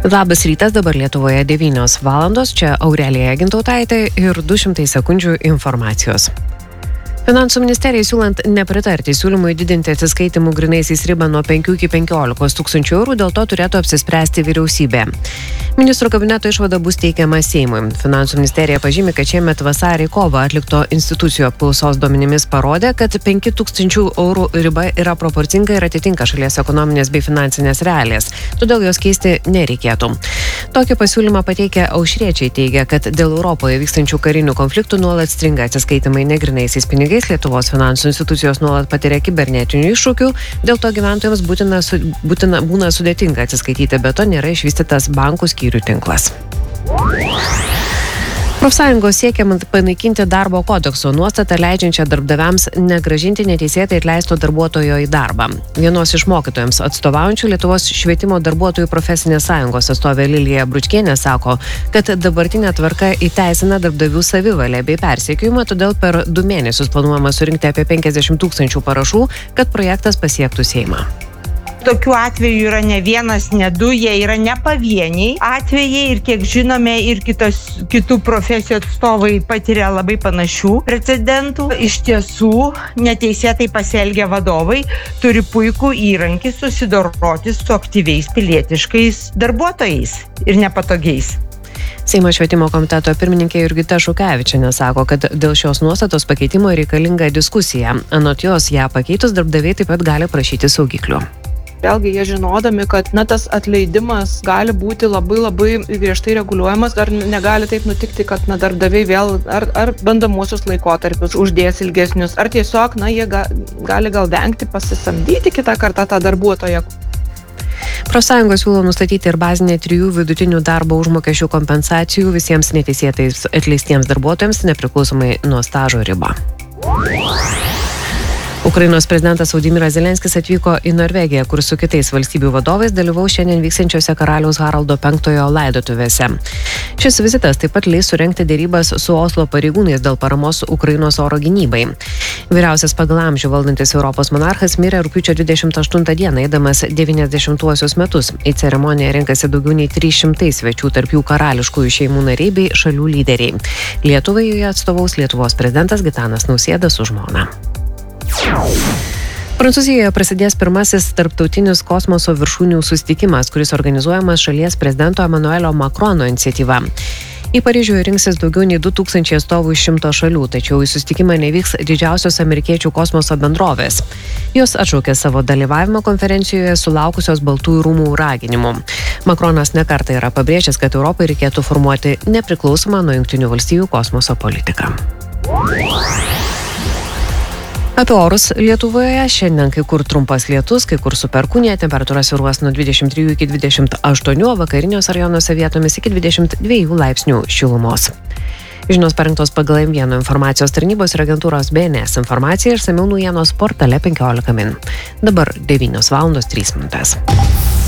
Labas rytas, dabar Lietuvoje 9 valandos, čia Aurelija Gintautaitė ir 200 sekundžių informacijos. Finansų ministerijai siūlant nepritarti siūlymui didinti atsiskaitimų grynaisiais ribą nuo 5 iki 15 tūkstančių eurų, dėl to turėtų apsispręsti vyriausybė. Ministrų kabineto išvada bus teikiama Seimui. Finansų ministerija pažymi, kad šiemet vasarį kovą atlikto institucijų apklausos duomenimis parodė, kad 5 tūkstančių eurų riba yra proporcinga ir atitinka šalies ekonominės bei finansinės realijas, todėl jos keisti nereikėtų. Tokį pasiūlymą pateikę aušriečiai teigia, kad dėl Europoje vykstančių karinių konfliktų nuolat stringa atsiskaitimai negrynaisiais pinigais. Lietuvos finansų institucijos nuolat patiria kibernetinių iššūkių, dėl to gyventojams būna sudėtinga atsiskaityti, bet to nėra išvystytas bankų skyrių tinklas. Profsąjungos siekia panaikinti darbo kodekso nuostatą leidžiančią darbdaviams negrąžinti neteisėtai atleisto darbuotojo į darbą. Vienos iš mokytojams atstovaujančių Lietuvos švietimo darbuotojų profesinės sąjungos atstovė Lilija Bručkienė sako, kad dabartinė tvarka įteisina darbdavių savivalę bei persekiojimą, todėl per 2 mėnesius planuojama surinkti apie 50 000 parašų, kad projektas pasiektų Seimą. Tokių atvejų yra ne vienas, ne du, jie yra ne pavieniai atvejai ir kiek žinome ir kitų profesijų atstovai patiria labai panašių precedentų. Iš tiesų, neteisėtai pasielgę vadovai turi puikų įrankį susidoroti su aktyviais pilietiškais darbuotojais ir nepatogiais. Seimo švietimo komiteto pirmininkė Jurgita Šukevičienė sako, kad dėl šios nuostatos pakeitimo reikalinga diskusija. Anot jos, ją pakeitus darbdaviai taip pat gali prašyti saugiklių. Vėlgi jie žinodami, kad tas atleidimas gali būti labai griežtai reguliuojamas, ar negali taip nutikti, kad darbdaviai vėl ar bandomuosius laikotarpius uždės ilgesnius, ar tiesiog jie gali vengti pasisamdyti kitą kartą tą darbuotoją. Profsąjungos siūlo nustatyti ir bazinę 3 vidutinių darbo užmokesčių kompensacijų visiems neteisėtais atleistiems darbuotojams nepriklausomai nuo stažo ribą. Ukrainos prezidentas Vladimiras Zelenskis atvyko į Norvegiją, kur su kitais valstybių vadovais dalyvaus šiandien vyksiančiose karaliaus Haraldo V laidotuvėse. Šis vizitas taip pat leis surengti dėrybas su Oslo pareigūnais dėl paramos Ukrainos oro gynybai. Vyriausias pagal amžių valdantis Europos monarchas mirė rugpjūčio 28 dieną, eidamas 90-uosius metus. Į ceremoniją renkasi daugiau nei 300 svečių, tarp jų karališkųjų šeimų nariai bei šalių lyderiai. Lietuvai joje atstovaus Lietuvos prezidentas Gitanas Nausėda su žmona. Prancūzijoje prasidės pirmasis tarptautinis kosmoso viršūnių susitikimas, kuris organizuojamas šalies prezidento Emmanuelio Macrono iniciatyva. Į Paryžių rinksis daugiau nei 2000 atstovų iš 100 šalių, tačiau į susitikimą nevyks didžiausios amerikiečių kosmoso bendrovės. Jos atšaukė savo dalyvavimą konferencijoje sulaukusios Baltųjų rūmų raginimų. Macronas nekartą yra pabrėžęs, kad Europai reikėtų formuoti nepriklausomą nuo Jungtinių valstijų kosmoso politiką. Apie orus Lietuvoje šiandien kai kur trumpas lietus, kai kur su perkūnija, temperatūra svyruos nuo 23 iki 28, vakariniuose rajonuose vietomis iki 22 laipsnių šilumos. Žinios parengtos pagal M1 informacijos tarnybos ir agentūros BNS informacija ir išsamiau naujienos portale 15 min. Dabar 9 valandos 3 minutės.